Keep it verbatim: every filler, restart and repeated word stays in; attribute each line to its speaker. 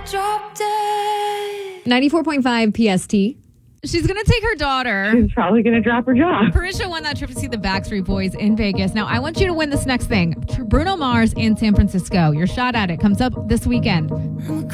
Speaker 1: drop dead.
Speaker 2: ninety-four point five P S T.
Speaker 3: She's going to take her daughter.
Speaker 4: She's probably going to drop her job.
Speaker 3: Parisha won that trip to see the Backstreet Boys in Vegas. Now, I want you to win this next thing. Bruno Mars in San Francisco. Your shot at it comes up this weekend.